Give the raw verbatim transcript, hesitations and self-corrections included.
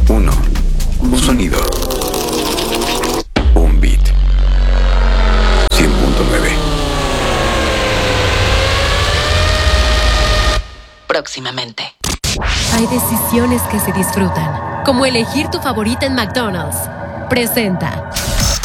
Uno. Un sonido. Un beat. cien punto nueve. Próximamente. Hay decisiones que se disfrutan, como elegir tu favorita en McDonald's. Presenta